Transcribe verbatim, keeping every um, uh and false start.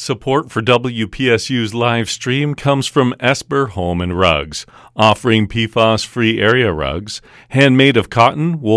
Support for W P S U's live stream comes from Esper Home and Rugs, offering P FAS-free area rugs, handmade of cotton, wool,